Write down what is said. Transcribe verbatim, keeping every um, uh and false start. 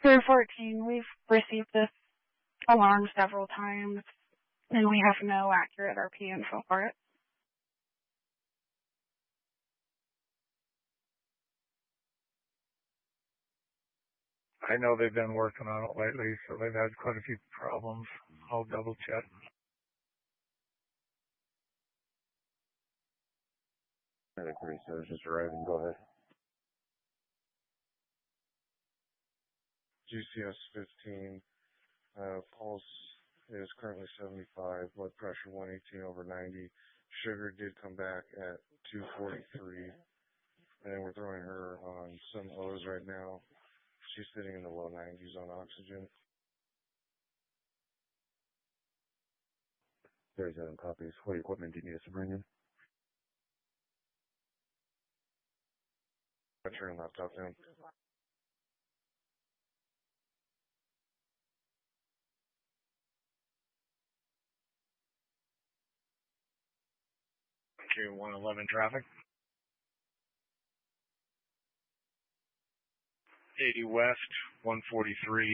three fourteen, we've received this alarm several times, and we have no accurate R P info for it. I know they've been working on it lately, so they've had quite a few problems. I'll double check. Medic research is arriving. Go ahead. G C S fifteen. Uh, pulse is currently seventy-five. Blood pressure one eighteen over ninety. Sugar did come back at two forty-three. And we're throwing her on some O's right now. She's sitting in the low nineties on oxygen. thirty-seven copies. What equipment do you need us to bring in? I turn laptop down. Okay, one eleven traffic. eighty west, one forty-three.